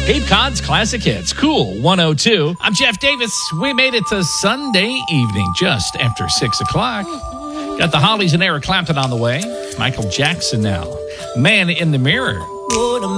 Cape Cod's Classic Hits, Cool 102. I'm Jeff Davis. We made it to Sunday evening, just after 6 o'clock. Got the Hollies and Eric Clapton on the way. Michael Jackson now. Man in the Mirror.